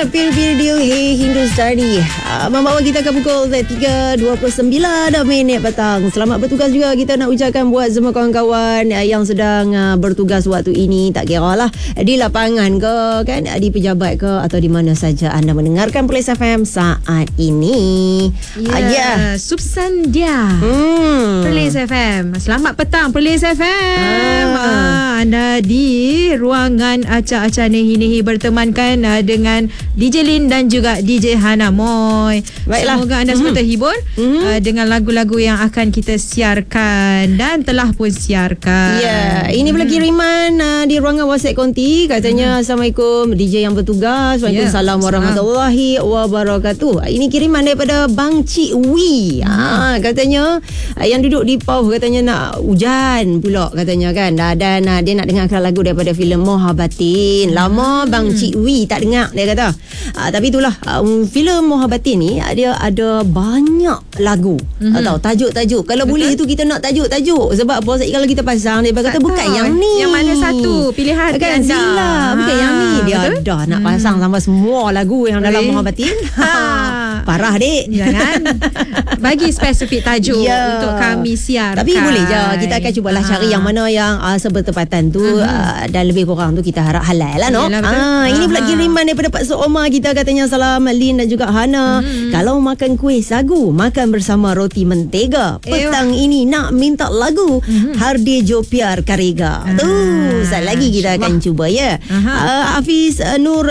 Pin Video Hey Hindustani membawa kita ke pukul 3.29 minit petang. Selamat bertugas juga kita nak ucapkan buat semua kawan-kawan yang sedang bertugas waktu ini. Tak kira lah di lapangan ke, kan, di pejabat ke, atau di mana saja anda mendengarkan Perlis FM saat ini. Subsan dia Perlis FM. Selamat petang Perlis FM. Anda di ruangan acak-acak Nehi bertemankan dengan DJ Lin dan juga DJ Hana Moy. Baiklah. Semoga anda semua terhibur dengan lagu-lagu yang akan kita siarkan dan telah pun siarkan. Ini pula kiriman di ruangan WhatsApp Konti. Katanya Assalamualaikum DJ yang bertugas. Waalaikumsalam warahmatullahi wabarakatuh. Ini kiriman daripada Bang Cik Wee. Katanya yang duduk di Pauh, katanya nak hujan pula katanya kan. Dan dia nak dengarkan lagu daripada filem Mohabatin. Lama Bang Cik Wee tak dengar, dia kata. Tapi itulah filem Mohabatin ni dia ada banyak lagu atau tajuk-tajuk. Kalau boleh itu kita nak tajuk-tajuk. Sebab apa? Kalau kita pasang dia kata bukan yang ni. Yang mana satu pilihan kan Zila, bukan yang ni. Dia dah nak pasang sampai semua lagu yang dalam Mohabatin. Parah dek. Jangan bagi spesifik tajuk untuk kami siarkan. Tapi boleh je. Kita akan cubalah cari yang mana yang sebertepatan tu dan lebih kurang tu kita harap halal lah, no? Ini pula kiriman daripada Pak Sok Omar. Kita katanya salam Lin dan juga Hana. Kalau makan kuih sagu, makan bersama roti mentega. Petang ini nak minta lagu Harde Jopiar Karega. Sekali lagi kita akan cuba ya. Hafiz Nur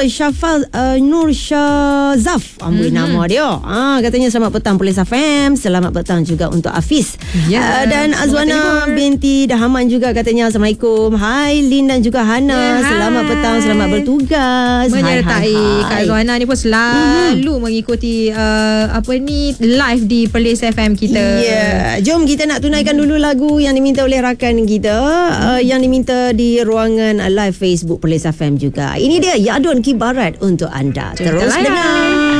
Syazaf ambil nama dia. Katanya selamat petang Perlis FM. Selamat petang juga untuk Hafiz. Dan Azwana binti Dahaman juga katanya Assalamualaikum. Hai Lin dan juga Hana. Selamat petang, selamat bertugas. Menyertai Kak Azwana ni pun selalu mengikuti live di Perlis FM kita. Jom kita nak tunaikan dulu lagu yang diminta oleh rakan kita, yang diminta di ruangan live Facebook Perlis FM juga. Ini dia Yadon Kibarat untuk anda. Terus dengar.